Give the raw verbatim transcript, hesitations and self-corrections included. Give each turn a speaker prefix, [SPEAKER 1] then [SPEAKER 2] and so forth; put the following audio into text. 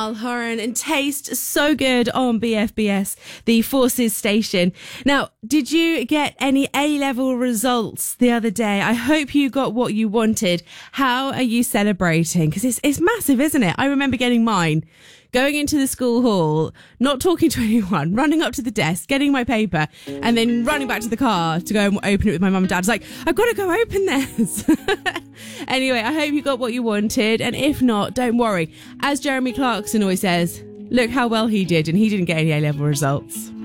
[SPEAKER 1] Niall Horan and Taste so good on B F B S, the Forces station. Now, did you get any A-level results the other day? I hope you got what you wanted. How are you celebrating? Because it's, it's massive, isn't it? I remember getting mine, going into the school hall, not talking to anyone, running up to the desk, getting my paper, and then running back to the car to go and open it with my mum and dad. It's like, I've got to go open this. Anyway, I hope you got what you wanted, and if not, don't worry. As Jeremy Clarkson always says, look how well he did, and he didn't get any A-level results.